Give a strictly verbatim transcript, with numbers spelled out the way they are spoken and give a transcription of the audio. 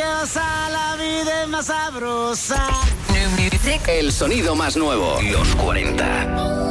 deliciosa, la vida es más sabrosa. El sonido más nuevo. Los cuarenta.